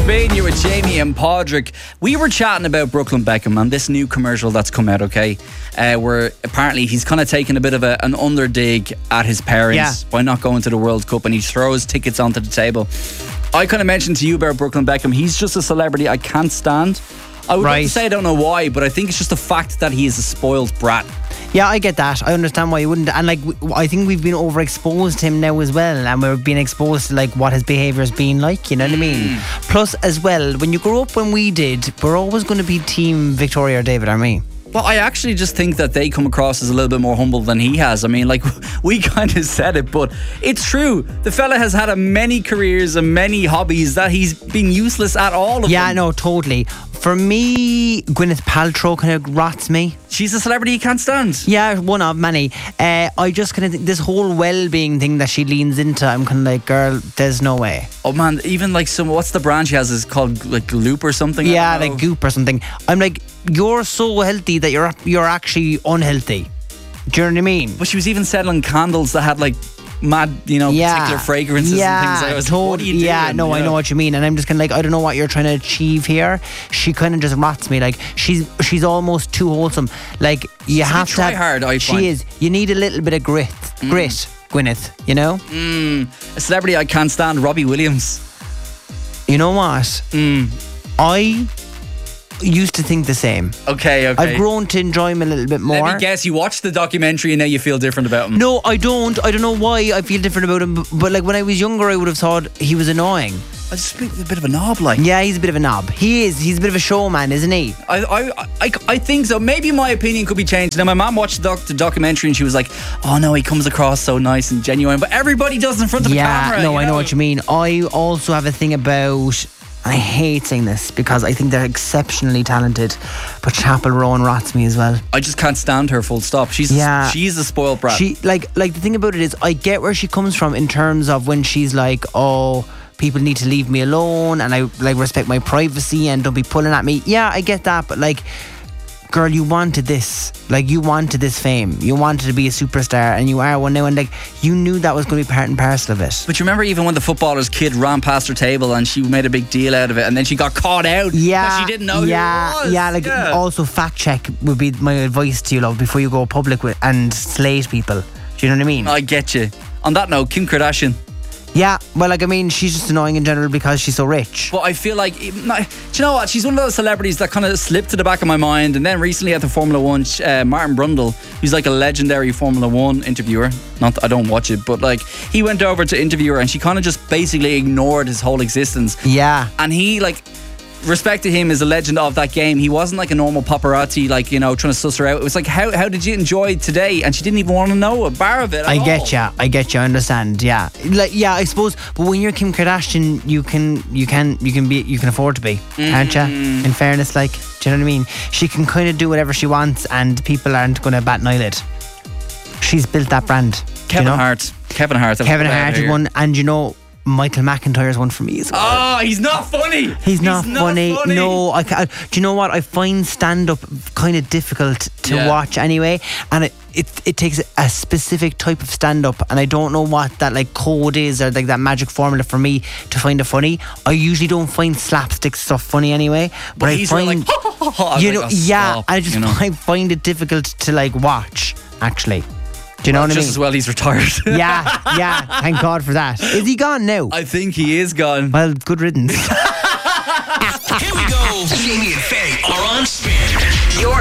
Spain, you're with Jamie and Padraig. We were chatting about Brooklyn Beckham and this new commercial that's come out, okay? Where apparently he's kind of taken a bit of an underdig at his parents by not going to the World Cup, and he throws tickets onto the table. I kind of mentioned to you about Brooklyn Beckham. He's just a celebrity I can't stand. I would like to say I don't know why, but I think it's just the fact that he is a spoiled brat. Yeah, I get that. I understand why you wouldn't. And like, I think we've been overexposed to him now as well, and we're being exposed to like what his behaviour's been like, you know what I mean? Plus as well, when you grow up when we did, we're always going to be team Victoria or David, aren't we? Well, I actually just think that they come across as a little bit more humble than he has. I mean, like, we kind of said it, but it's true. The fella has had many careers and many hobbies that he's been useless at all of them. Yeah, no, totally. For me, Gwyneth Paltrow kind of rots me. She's a celebrity you can't stand. Yeah, one of many. I just kind of think this whole well-being thing that she leans into, I'm kind of like, girl, there's no way. Oh man, even like what's the brand she has is called like Loop or something? Yeah, like Goop or something. I'm like, you're so healthy that you're actually unhealthy. Do you know what I mean? But she was even selling candles that had like mad, particular fragrances and things. What are you doing? I know what you mean. And I'm just kind of like, I don't know what you're trying to achieve here. She kind of just rots me. Like, she's almost too wholesome. Like, you have to try hard, I find. She is. You need a little bit of grit, Gwyneth, you know? A celebrity I can't stand, Robbie Williams. You know what? I used to think the same. Okay. I've grown to enjoy him a little bit more. Let me guess, you watched the documentary and now you feel different about him. No, I don't. I don't know why I feel different about him. But like when I was younger, I would have thought he was annoying. I just a bit of a knob, like. Yeah, he's a bit of a knob. He is. He's a bit of a showman, isn't he? I think so. Maybe my opinion could be changed. Now, my mom watched the documentary and she was like, oh no, he comes across so nice and genuine. But everybody does in front of the camera. Yeah, no, I know what you mean. I also have a thing about... I hate saying this because I think they're exceptionally talented, but Chapel Rowan rots me as well. I just can't stand her, full stop. She's a spoiled brat. She like the thing about it is, I get where she comes from in terms of when she's like, oh, people need to leave me alone and I like respect my privacy and don't be pulling at me. Yeah, I get that, but like, girl, you wanted this. Like, you wanted this fame. You wanted to be a superstar, and you are one now. And like, you knew that was going to be part and parcel of it. But you remember even when the footballer's kid ran past her table and she made a big deal out of it, and then she got caught out. Yeah, she didn't know who it was. Yeah. Also fact check would be my advice to you, love, before you go public with and slate people. Do you know what I mean? I get you. On that note, Kim Kardashian. Yeah, well, like, I mean, she's just annoying in general because she's so rich. But I feel like, do you know what? She's one of those celebrities that kind of slipped to the back of my mind. And then recently at the Formula One, Martin Brundle, who's like a legendary Formula One interviewer. Not that I don't watch it, but like, he went over to interview her and she kind of just basically ignored his whole existence. Yeah. And he, like, respect to him as a legend of that game. He wasn't like a normal paparazzi, like, trying to suss her out. It was like, how did you enjoy today? And she didn't even want to know a bar of it at all. I get you, I understand. Yeah, like, yeah, I suppose. But when you're Kim Kardashian, you can afford to be, can't you? In fairness, like, do you know what I mean? She can kind of do whatever she wants, and people aren't going to bat an eyelid. She's built that brand. Kevin Hart is one, and Michael McIntyre's one for me as well. Oh, he's not funny. He's not funny. No, I can't. Do you know what? I find stand-up kind of difficult to watch anyway, and it takes a specific type of stand-up, and I don't know what that like code is or like that magic formula for me to find it funny. I usually don't find slapstick stuff funny anyway, but I find I find it difficult to like watch actually. Do you know what I mean? Just as well he's retired. Yeah, thank God for that. Is he gone now? I think he is gone. Well, good riddance.